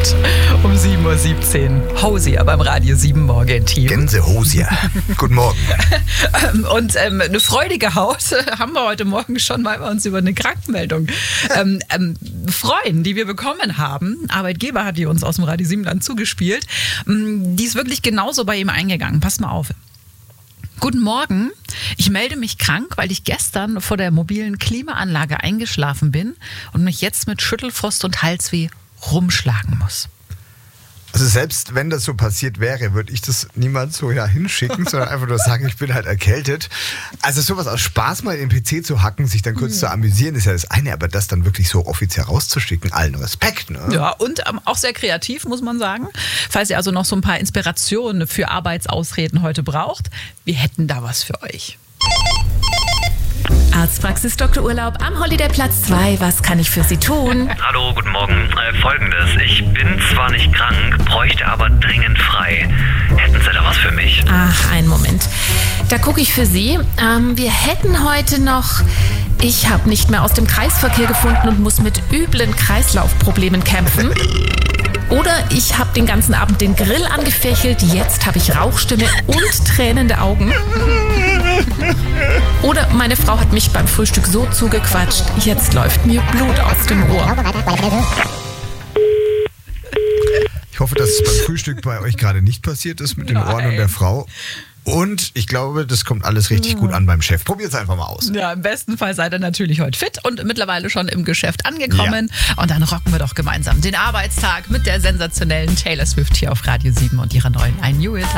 Punkt um 7:17 Uhr. Hosier beim Radio 7 Morgen-Team. Gänsehosier. Guten Morgen. Und eine freudige Haut haben wir heute Morgen schon, weil wir uns über eine Krankmeldung freuen, die wir bekommen haben. Arbeitgeber hat die uns aus dem Radio 7 Land zugespielt. Die ist wirklich genauso bei ihm eingegangen. Passt mal auf. Guten Morgen, ich melde mich krank, weil ich gestern vor der mobilen Klimaanlage eingeschlafen bin und mich jetzt mit Schüttelfrost und Halsweh rumschlagen muss. Also selbst wenn das so passiert wäre, würde ich das niemals so hinschicken, sondern einfach nur sagen, ich bin halt erkältet. Also sowas aus Spaß mal in den PC zu hacken, sich dann kurz zu amüsieren, ist ja das eine, aber das dann wirklich so offiziell rauszuschicken, allen Respekt. Ne? Ja, und auch sehr kreativ, muss man sagen. Falls ihr also noch so ein paar Inspirationen für Arbeitsausreden heute braucht, wir hätten da was für euch. Arztpraxis Dr. Urlaub am Holidayplatz 2. Was kann ich für Sie tun? Hallo, guten Morgen. Folgendes. Ich bin zwar nicht krank, bräuchte aber dringend frei. Hätten Sie da was für mich? Ach, einen Moment. Da gucke ich für Sie. Wir hätten heute noch... Ich habe nicht mehr aus dem Kreisverkehr gefunden und muss mit üblen Kreislaufproblemen kämpfen. Oder ich habe den ganzen Abend den Grill angefächelt, jetzt habe ich Rauchstimme und tränende Augen. Oder meine Frau hat mich beim Frühstück so zugequatscht, jetzt läuft mir Blut aus dem Ohr. Ich hoffe, dass es beim Frühstück bei euch gerade nicht passiert ist mit den Ohren und der Frau. Und ich glaube, das kommt alles richtig gut an beim Chef. Probiert es einfach mal aus. Ja, im besten Fall seid ihr natürlich heute fit und mittlerweile schon im Geschäft angekommen. Ja. Und dann rocken wir doch gemeinsam den Arbeitstag mit der sensationellen Taylor Swift hier auf Radio 7 und ihrer neuen I Knew It.